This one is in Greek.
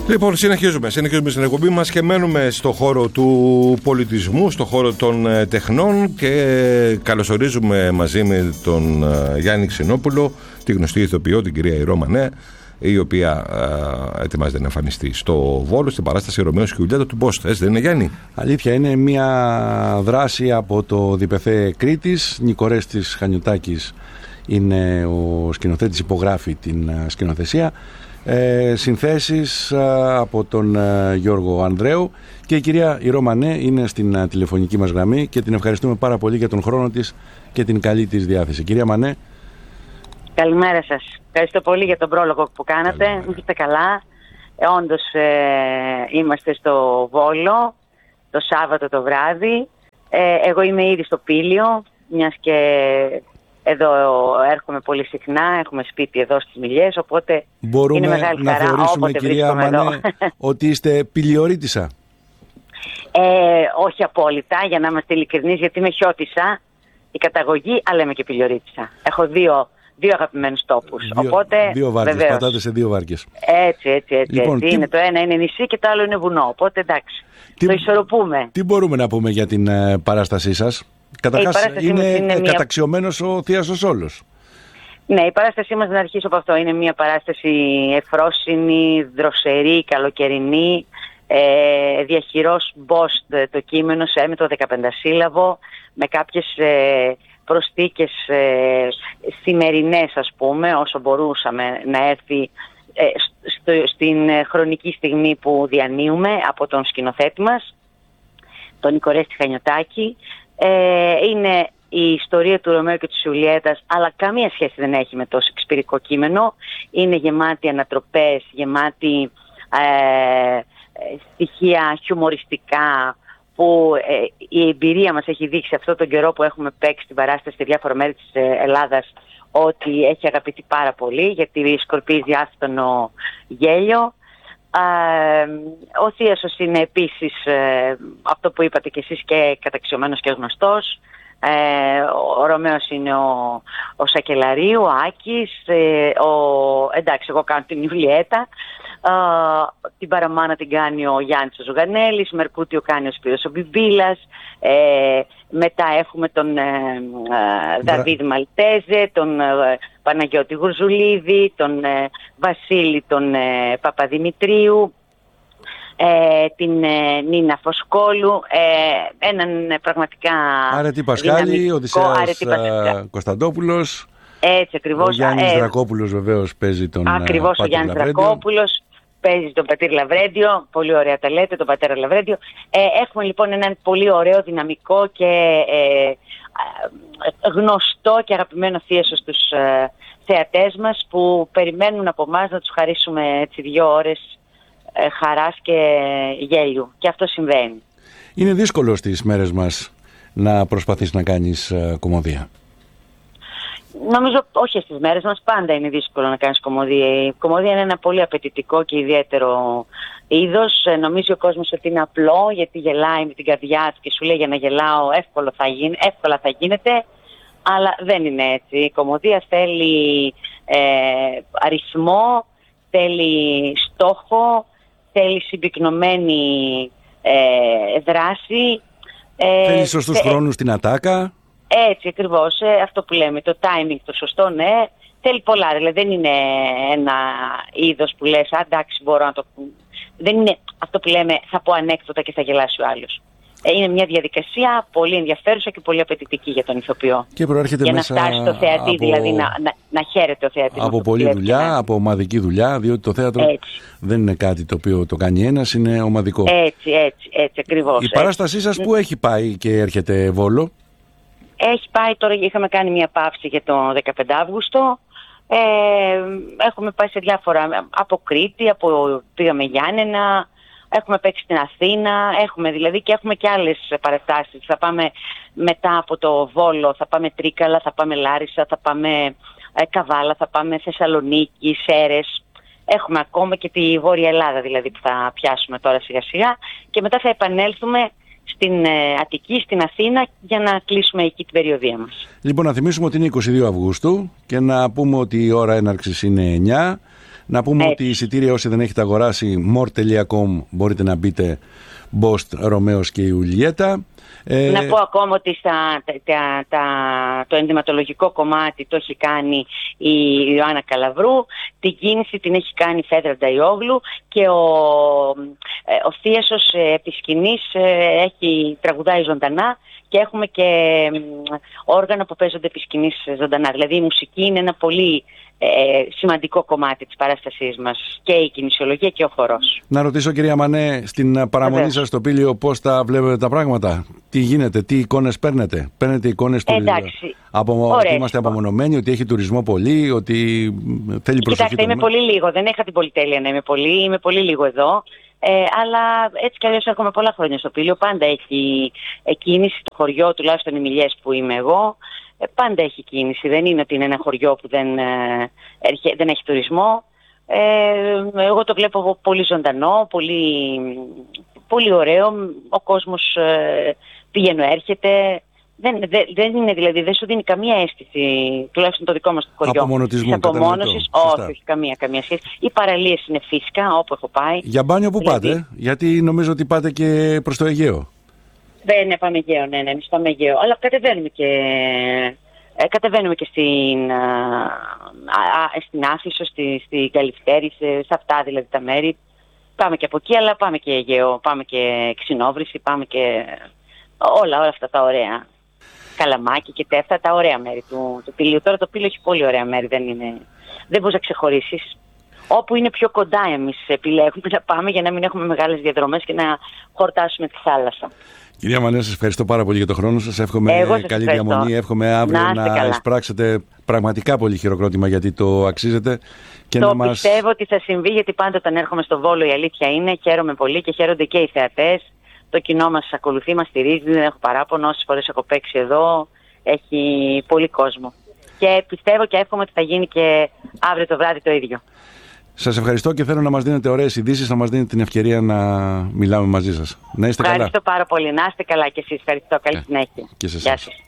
Λοιπόν, συνεχίζουμε στην εκπομπή μας και μένουμε στο χώρο του πολιτισμού, στο χώρο των τεχνών και καλωσορίζουμε μαζί με τον Γιάννη Ξινόπουλο, τη γνωστή ηθοποιό, την κυρία Ηρώ Μανέ, η οποία ετοιμάζεται να εμφανιστεί στο Βόλο στην παράσταση Ρωμαίος και Ιουλιάτα του Μπόστ. Έτσι δεν είναι, Γιάννη? Αλήθεια, είναι μια δράση από το Διπεθέ Κρήτης. Νικορέστης Χανιωτάκης είναι ο σκηνοθέτης, υπογράφει την σκηνοθεσία. Συνθέσεις από τον Γιώργο Ανδρέου και η κυρία Ηρώ Μανέ είναι στην τηλεφωνική μας γραμμή και την ευχαριστούμε πάρα πολύ για τον χρόνο της και την καλή της διάθεση. Κυρία Μανέ. Καλημέρα σας. Ευχαριστώ πολύ για τον πρόλογο που κάνατε. Είστε καλά. Όντως είμαστε στο Βόλο το Σάββατο το βράδυ. Εγώ είμαι ήδη στο Πήλιο, μιας και εδώ έρχομαι πολύ συχνά, έχουμε σπίτι εδώ στις Μιλιές, οπότε μπορούμε είναι μεγάλη χαρά. Μπορούμε να θεωρήσουμε, κυρία Μανέ, ότι είστε πηλιορίτισσα? Όχι απόλυτα, για να είμαστε ειλικρινείς, γιατί είμαι χιώτισσα η καταγωγή, αλλά είμαι και πηλιορίτισσα. Έχω δύο αγαπημένους τόπους. Δύο βάρκες, πατάτε σε δύο βάρκες. Έτσι. Λοιπόν, είναι, το ένα είναι νησί και το άλλο είναι βουνό, οπότε εντάξει, το ισορροπούμε. Τι μπορούμε να πούμε για την παράστασή σας? Καταρχάς είναι καταξιωμένος ο Θίασος Όλος. Ναι, η παράστασή μας, να αρχίσω από αυτό, είναι μια παράσταση ευφρόσινη, δροσερή, καλοκαιρινή, διαχειρός Μπόστ το κείμενο σε έμετρο 15 σύλλαβο, με κάποιες προσθήκες σημερινές, ας πούμε, όσο μπορούσαμε να έρθει στην χρονική στιγμή που διανύουμε από τον σκηνοθέτη μας, τον Νικορέστη Χανιωτάκη. Είναι η ιστορία του Ρωμαίου και της Ιουλιέτας, αλλά καμία σχέση δεν έχει με το σεξπυρικό κείμενο. Είναι γεμάτη ανατροπές, γεμάτη στοιχεία χιουμοριστικά, που η εμπειρία μας έχει δείξει αυτόν τον καιρό που έχουμε παίξει την παράσταση σε διάφορα μέρη της Ελλάδας, ότι έχει αγαπηθεί πάρα πολύ, γιατί σκορπίζει άφθονο γέλιο. Ο Θίασος είναι επίσης αυτό που είπατε κι εσείς, και καταξιωμένος και γνωστός. Ο Ρωμαίος είναι ο Σακελαρίου, ο Άκης, εντάξει, εγώ κάνω την Ιουλιέτα, την παραμάνα την κάνει ο Γιάννης ο Ζουγανέλης, Μερκούτιο κάνει ο Σπύρος ο Μπιμπίλας, μετά έχουμε τον Δαβίδ Μαλτέζε, τον Παναγιώτη Γουρζουλίδη, τον Βασίλη τον Παπαδημητρίου, την Νίνα Φωσκόλου, έναν πραγματικά Αρετή Πασχάλη, Οδυσσέας Κωνσταντόπουλος. Έτσι ακριβώς. Ο Γιάννης Δρακόπουλος βεβαίως παίζει τον ακριβώς, ο Γιάννης Δρακόπουλος παίζει τον πατήρ Λαβρέντιο. Πολύ ωραία τα λέτε, τον πατέρα Λαβρέντιο. Έχουμε λοιπόν έναν πολύ ωραίο, δυναμικό και γνωστό και αγαπημένο Θίασο στους θεατές μας, που περιμένουν από εμάς να τους χαρίσουμε έτσι 2 ώρες χαράς και γέλιου. Και αυτό συμβαίνει. Είναι δύσκολο στις μέρες μας να προσπαθείς να κάνεις κομμωδία? Νομίζω όχι στις μέρες μας, πάντα είναι δύσκολο να κάνεις κομμωδία. Η κομμωδία είναι ένα πολύ απαιτητικό και ιδιαίτερο είδος. Νομίζει ο κόσμος ότι είναι απλό, γιατί γελάει με την καρδιά του και σου λέει για να γελάω εύκολα θα γίνεται, αλλά δεν είναι έτσι. Η κομμωδία θέλει αριθμό, θέλει στόχο, θέλει συμπυκνωμένη δράση. Θέλει σωστούς χρόνους στην ατάκα. Έτσι ακριβώς, αυτό που λέμε, το timing, το σωστό, ναι. Θέλει πολλά, δηλαδή δεν είναι ένα είδος που λες, εντάξει μπορώ να το... Δεν είναι αυτό που λέμε, θα πω ανέκδοτα και θα γελάσει ο άλλος. Είναι μια διαδικασία πολύ ενδιαφέρουσα και πολύ απαιτητική για τον ηθοποιό. Και προέρχεται για μέσα να φτάσει στο θεατή, δηλαδή να χαίρεται ο θεατής. Από πολλή δουλειά, από ομαδική δουλειά, διότι το θέατρο δεν είναι κάτι το οποίο το κάνει ένας, είναι ομαδικό. Έτσι ακριβώς. Η παράστασή σας που έχει πάει και έρχεται Βόλο? Έχει πάει, τώρα είχαμε κάνει μια παύση για το 15 Αύγουστο. Έχουμε πάει σε διάφορα, από Κρήτη, πήγαμε Γιάννενα, έχουμε παίξει στην Αθήνα, έχουμε και άλλες παραστάσεις. Θα πάμε μετά από το Βόλο, θα πάμε Τρίκαλα, θα πάμε Λάρισα, θα πάμε Καβάλα, θα πάμε Θεσσαλονίκη, Σέρες. Έχουμε ακόμα και τη Βόρεια Ελλάδα δηλαδή που θα πιάσουμε τώρα σιγά σιγά, και μετά θα επανέλθουμε στην Αττική, στην Αθήνα, για να κλείσουμε εκεί την περιοδία μας. Λοιπόν, να θυμίσουμε ότι είναι 22 Αυγούστου και να πούμε ότι η ώρα έναρξης είναι 9. Να πούμε ότι οι εισιτήρια, όσοι δεν έχετε αγοράσει, more.com, μπορείτε να μπείτε, Μπόστ, Ρωμαίος και Ιουλιέτα. Να πω ακόμα ότι το ενδυματολογικό κομμάτι το έχει κάνει η Ιωάννα Καλαβρού, την κίνηση την έχει κάνει η Φέδρα Νταϊόγλου και ο Θίασος επί της σκηνής τραγουδάει ζωντανά και έχουμε και όργανα που παίζονται επί σκηνής ζωντανά. Δηλαδή η μουσική είναι ένα πολύ σημαντικό κομμάτι της παράστασής μας, και η κινησιολογία και ο χορός. Να ρωτήσω, κυρία Μανέ, στην παραμονή σας στο Πήλιο, πώς τα βλέπετε τα πράγματα, τι γίνεται, τι εικόνες παίρνετε? Παίρνετε εικόνες του ότι είμαστε απομονωμένοι, ότι έχει τουρισμό πολύ, ότι θέλει προσοχή? Κοιτάξτε, είμαι πολύ λίγο, δεν είχα την πολυτέλεια να είμαι πολύ λίγο εδώ. Αλλά έτσι κι αλλιώς έρχομαι πολλά χρόνια στο Πήλιο. Πάντα έχει κίνηση το χωριό, τουλάχιστον οι Μιλιές που είμαι εγώ. Πάντα έχει κίνηση. Δεν είναι ότι είναι ένα χωριό που δεν έχει τουρισμό. Εγώ το βλέπω πολύ ζωντανό, πολύ ωραίο. Ο κόσμος πηγαίνει, έρχεται. Δεν είναι, δηλαδή, δεν σου δίνει καμία αίσθηση, τουλάχιστον το δικό μας το χωριό, απομονωτισμού, απομόνωσης. Όχι, καμία σχέση. Οι παραλίες είναι φυσικά όπου έχω πάει. Για μπάνιο που πάτε? Γιατί νομίζω ότι πάτε και προς το Αιγαίο. Ναι, πάμε Αιγαίο, ναι, εμείς πάμε Αιγαίο. Αλλά κατεβαίνουμε και στην Άφησο, στην Καλυφτέρη, σε αυτά δηλαδή τα μέρη. Πάμε και από εκεί, αλλά πάμε και Αιγαίο, πάμε και Ξινόβρηση, πάμε και όλα αυτά τα ωραία. Καλαμάκι και αυτά τα ωραία μέρη του Πηλίου. Τώρα το Πήλιο έχει πολύ ωραία μέρη, δεν μπορείς να ξεχωρίσεις. Όπου είναι πιο κοντά εμείς επιλέγουμε να πάμε για να μην έχουμε μεγάλες διαδρομές και να χορτάσουμε τη θάλασσα. Κυρία Μανέ, σας ευχαριστώ πάρα πολύ για τον χρόνο σας. Εύχομαι καλή διαμονή. Εύχομαι αύριο να εισπράξετε πραγματικά πολύ χειροκρότημα, γιατί το αξίζετε. Και πιστεύω ότι θα συμβεί, γιατί πάντα όταν έρχομαι στο Βόλο η αλήθεια είναι, χαίρομαι πολύ και χαίρονται και οι θεατές. Το κοινό μας ακολουθεί, μας στηρίζει, δεν έχω παράπονο. Όσες φορές έχω παίξει εδώ, έχει πολύ κόσμο. Και πιστεύω και εύχομαι ότι θα γίνει και αύριο το βράδυ το ίδιο. Σας ευχαριστώ και θέλω να μας δίνετε ωραίες ειδήσεις, να μας δίνετε την ευκαιρία να μιλάμε μαζί σας. Να είστε καλά. Ευχαριστώ πάρα πολύ. Να είστε καλά και εσείς. Ευχαριστώ. Καλή συνέχεια. Γεια σας.